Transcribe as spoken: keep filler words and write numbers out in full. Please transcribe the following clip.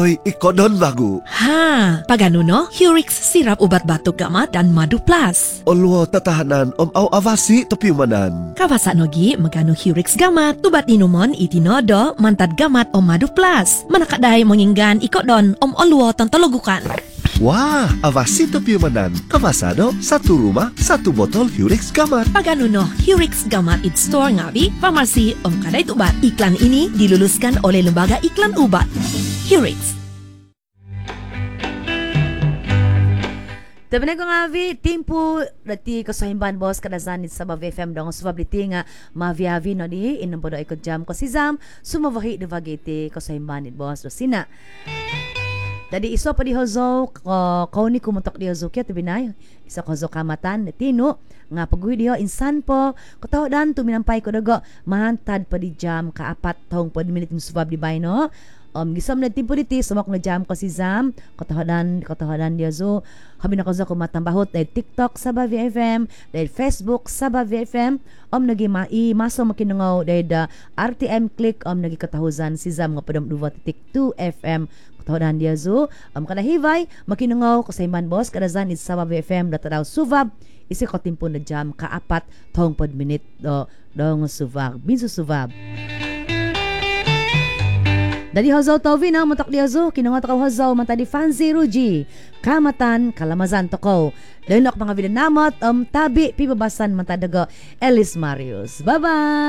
Oy, ikodon bago. Ha, pagano no? Hurix sirap ubat batuk gamat dan madu plus. Olwo tatahanan om au avasi topiumanan. Kawasa nogi magano Hurix gamat. Tubat inumon itinodo mantad gamat om madu plus. Manakadai menginggan ikodon om olwo tontologukan. Wah, avasi topiumanan. Kawasado, satu rumah, satu botol Hurix Gamat. Pagano no, Hurix gamat it store ngabi, farmasi om kadai tubat. Iklan ini diluluskan oleh Lembaga Iklan Ubat. Hurix. Tapi ko nga vi timpo dati ko sa himban boss kadazan sa Bav F M dong subabliti nga maviavi no di inom podo ikot jam ko si Zam sumavahi de vagete ko sa himban it boss do sina. Dadi iso pa di hozo ko ko ni kumutok di hozo kya tibinay isa ko hozo kamatan tino nga paguhi diho insan po ko taw dan tuminampay ko dago mahantad pa di jam kaapat taong pod minute musubab di bay no. Um, gisam na timpo diti, sumak na jam ko si Zam, kotahadan, kotahadan dia zo, kami na ko sa kumatambahot, dahil TikTok sa Bav F M, dahil Facebook sa Bav F M, um, nagi ma-i-maso makinungaw, dahil da R T M click, um, nagi katahuzan si Zam, nga padam duwa titik two F M, kotahadan dia zo, um, kanahivay, makinungaw, kasayman boss, kadazan is sa Bav F M, dataraw suvab, isi ko timpo na jam, kaapat, tong pod minute, do, dong suvag, binso suvab. Dadi hazaw tawin na mutak di hazaw kinungat ko hazaw man tadi fancy Ruji kamatan kalamazan to ko denok mga vidinamot um tabi pibabasan man tadaga Ellis Marius. Bye bye.